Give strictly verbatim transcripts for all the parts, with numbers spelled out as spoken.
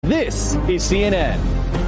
This is C N N.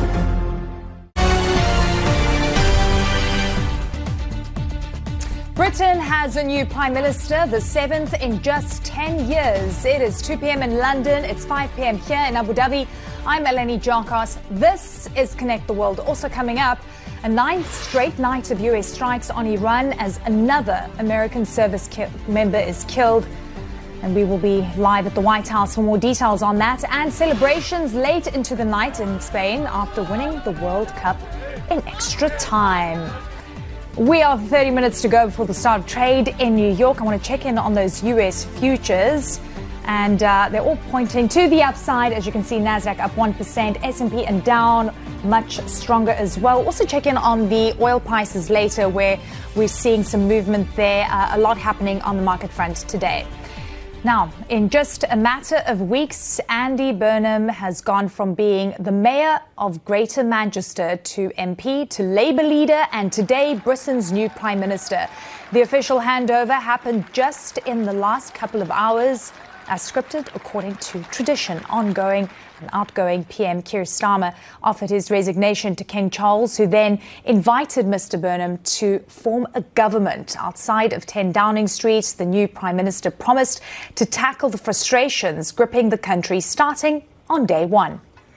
Britain has a new Prime Minister, the seventh in just ten years. It is two p.m. in London, it's five p.m. here in Abu Dhabi. I'm Eleni Jarkas. This is Connect the World. Also coming up, a ninth straight night of U S strikes on Iran as another American service ki- member is killed. And we will be live at the White House for more details on that. And celebrations late into the night in Spain after winning the World Cup in extra time. We have thirty minutes to go before the start of trade in New York. I want to check in on those U S futures. And uh, they're all pointing to the upside. As you can see, NASDAQ up one percent, S and P and down much stronger as well. Also check in on the oil prices later, where we're seeing some movement there. Uh, a lot happening on the market front today. Now, in just a matter of weeks, Andy Burnham has gone from being the mayor of Greater Manchester to M P to Labour leader and today Britain's new Prime Minister. The official handover happened just in the last couple of hours, as scripted according to tradition. Ongoing and outgoing P M Keir Starmer offered his resignation to King Charles, who then invited Mister Burnham to form a government. Outside of ten Downing Street, the new Prime Minister promised to tackle the frustrations gripping the country starting on day one.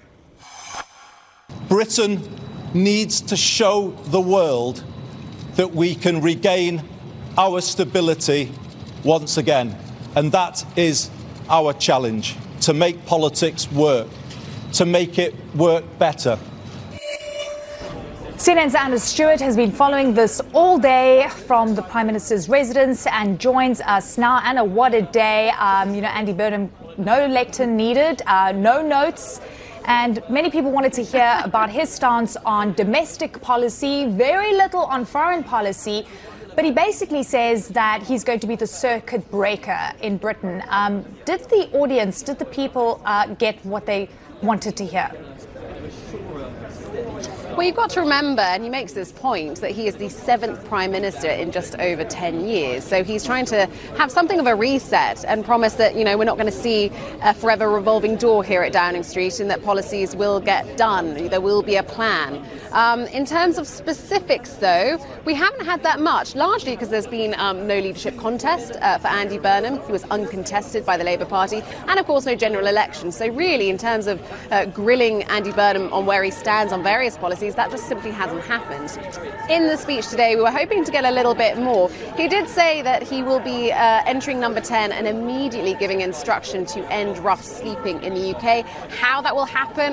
Britain needs to show the world that we can regain our stability once again. And that is our challenge, to make politics work, to make it work better. C N N's Anna Stewart has been following this all day from the Prime Minister's residence and joins us now. Anna, what a day. Um, you know, Andy Burnham, no lectern needed, uh, no notes. And many people wanted to hear about his stance on domestic policy, very little on foreign policy. But he basically says that he's going to be the circuit breaker in Britain. Um, did the audience, did the people uh, get what they wanted to hear? Well, you've got to remember, and he makes this point, that he is the seventh Prime Minister in just over ten years. So he's trying to have something of a reset and promise that, you know, we're not going to see a forever revolving door here at Downing Street and that policies will get done. There will be a plan. Um, in terms of specifics, though, we haven't had that much, largely because there's been um, no leadership contest uh, for Andy Burnham. He was uncontested by the Labour Party and, of course, no general election. So really, in terms of uh, grilling Andy Burnham on where he stands on various policies, that just simply hasn't happened. In the speech today, we were hoping to get a little bit more. He did say that he will be uh, entering number ten and immediately giving instruction to end rough sleeping in the U K. How that will happen,